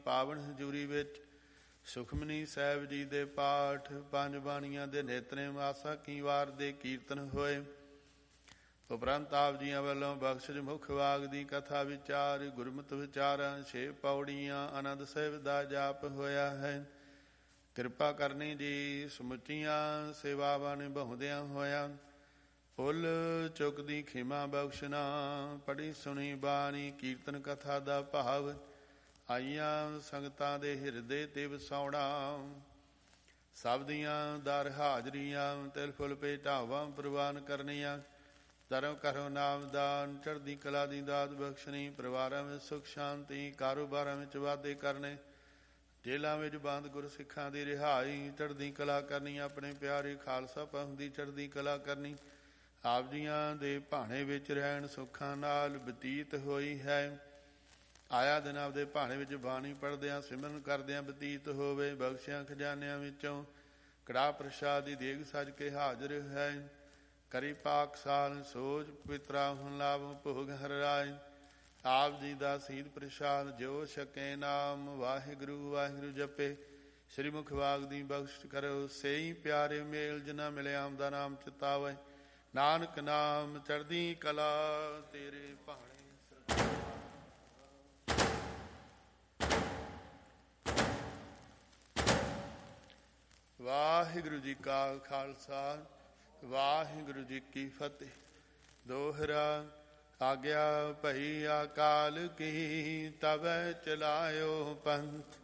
ਪਾਵਨ ਹਜ਼ੂਰੀ ਵਿੱਚ ਸੁਖਮਨੀ ਸਾਹਿਬ ਜੀ ਦੇ ਪਾਠ, ਪੰਜ ਬਾਣੀਆਂ ਦੇ ਨੇਤਨੇਮ, ਆਸਾ ਕੀ ਵਾਰ ਦੇ ਕੀਰਤਨ ਹੋਏ। ਉਪਰੰਤ ਆਪ ਜੀਆਂ ਵੱਲੋਂ ਬਖਸ਼ਿਸ਼ ਮੁਖ ਵਾਗ ਦੀ ਕਥਾ ਵਿਚਾਰ, ਗੁਰਮਤਿ ਵਿਚਾਰਾਂ 6 ਪੌੜੀਆਂ ਆਨੰਦ ਸਾਹਿਬ ਦਾ ਜਾਪ ਹੋਇਆ ਹੈ। ਕਿਰਪਾ ਕਰਨੀ ਜੀ ਸਮੁੱਚੀਆਂ ਸੇਵਾਵਾਂ ਨਿਭਾਉਂਦਿਆਂ ਹੋਇਆਂ, ਫੁੱਲ ਚੁੱਕਦੀ ਖਿਮਾ ਬਖਸ਼ਣਾ। ਪੜ੍ਹੀ ਸੁਣੀ ਬਾਣੀ ਕੀਰਤਨ ਕਥਾ ਦਾ ਭਾਵ, ਆਈਆਂ ਸੰਗਤਾਂ ਦੇ ਹਿਰਦੇ ਤੇ ਵਸਾਉਣਾ। ਸਭ ਦੀਆਂ ਦਰ ਹਾਜ਼ਰੀਆਂ, ਤਿਲ ਫੁੱਲ ਭੇਟਾਵਾਂ ਪ੍ਰਵਾਨ ਕਰਨੀਆਂ। ਧਰਮ ਕਰੋ ਨਾਮਦਾਨ, ਚੜ੍ਹਦੀ ਕਲਾ ਦੀ ਦਾਤ ਬਖਸ਼ਣੀ। ਪਰਿਵਾਰਾਂ ਵਿੱਚ ਸੁਖ ਸ਼ਾਂਤੀ, ਕਾਰੋਬਾਰਾਂ ਵਿੱਚ ਵਾਧੇ ਕਰਨੇ। ਜੇਲ੍ਹਾਂ ਵਿੱਚ ਬੰਦ ਗੁਰਸਿੱਖਾਂ ਦੀ ਰਿਹਾਈ, ਚੜ੍ਹਦੀ ਕਲਾ ਕਰਨੀ। ਆਪਣੇ ਪਿਆਰੇ ਖਾਲਸਾ ਪੰਥ ਦੀ ਚੜ੍ਹਦੀ ਕਲਾ ਕਰਨੀ। ਆਪ ਜੀਆਂ ਦੇ ਭਾਣੇ ਵਿੱਚ ਰਹਿਣ ਸੁੱਖਾਂ ਨਾਲ ਬਤੀਤ ਹੋਈ ਹੈ। ਆਇਆ ਦਿਨ ਆਪਦੇ ਭਾਣੇ ਵਿੱਚ ਬਾਣੀ ਪੜ੍ਹਦਿਆਂ ਸਿਮਰਨ ਕਰਦਿਆਂ ਬਤੀਤ ਹੋਵੇ। ਬਖਸ਼ਿਆਂ ਖਜ਼ਾਨਿਆਂ ਵਿੱਚੋਂ ਕੜਾਹ ਪ੍ਰਸ਼ਾਦ ਦੀ ਦੇਗ ਸੱਜ ਕੇ ਹਾਜ਼ਰ ਹੈ। ਕਰੀ ਪਾਕ ਸਾਲ ਸੋਚ ਪਵਿੱਤਰਾ ਹੁਣ ਲਾਭ ਭੋਗ ਹਰ ਰਾਏ। ਆਪ ਜੀ ਦਾ ਸੀਤ ਪ੍ਰਸ਼ਾਦ ਜੋ ਛਕੇ ਨਾਮ, ਵਾਹਿਗੁਰੂ ਵਾਹਿਗੁਰੂ ਜਪੇ। ਸ੍ਰੀ ਮੁਖ ਵਾਗ ਦੀ ਬਖਸ਼ ਕਰੋ, ਸਈ ਪਿਆਰੇ ਮੇਲ ਜਿਨਾ ਮਿਲਿਆ ਆਮਦਾ ਨਾਮ ਚਿਤਾਵੇ। ਨਾਨਕ ਨਾਮ ਚੜ੍ਹਦੀ ਕਲਾ ਤੇਰੇ ਭਾਣੇ। ਵਾਹਿਗੁਰੂ ਜੀ ਕਾ ਖਾਲਸਾ, ਵਾਹਿਗੁਰੂ ਜੀ ਕੀ ਫਤਿਹ। ਦੋਹਰਾ ਆਗਿਆ ਭਈ ਅਕਾਲ ਕੀ, ਤਬੈ ਚਲਾਇਓ ਪੰਥ।